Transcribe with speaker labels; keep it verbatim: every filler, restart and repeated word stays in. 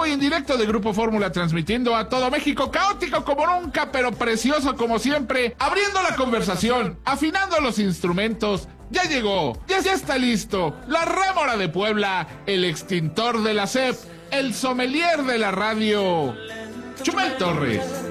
Speaker 1: y en directo de Grupo Fórmula, transmitiendo a todo México, caótico como nunca, pero precioso como siempre, abriendo la conversación, afinando los instrumentos. Ya llegó, ya, ya está listo, la Rémora de Puebla, el extintor de la S E P, el sommelier de la radio, Chumel Torres.